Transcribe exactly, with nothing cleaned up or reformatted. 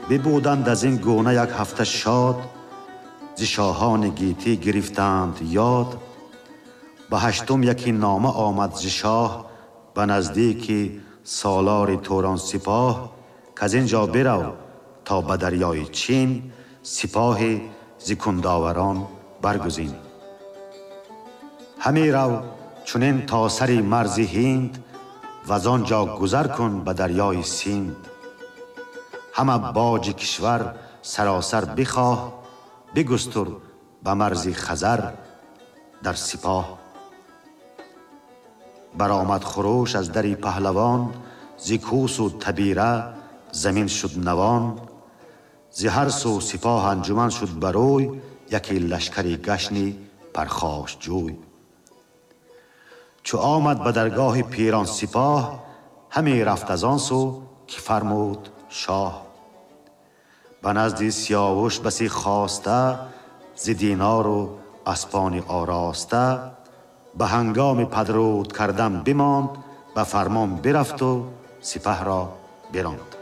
ببودند از این گونه یک هفته شاد، ز شاهان گیتی گرفتند یاد. به هشتم یکی نامه آمد ز شاه، به نزدیک سالار توران سپاه، که از اینجا برو تا به دریای چین، سپاه ز کنداوران برگزین. همی رو چنین تا سر مرز هند، و از آنجا گذر کن به دریای سیند. همه باج کشور سراسر بخواه، بگستر به مرز خزر در سپاه. برآمد خروش از دری پهلوان، ز کوس و تبیره زمین شد نوان. ز هر سو سپاه انجمن شد بروی، یکی لشکری گشنی پرخاش جوی. چو آمد به درگاه پیران سپاه، همی رفت از آن سو که فرمود شاه. به نزد سیاوش بسی خواسته، ز دینار و اسپان آراسته. به هنگام پدرود کردن بماند، به فرمان برفت و سپه را براند.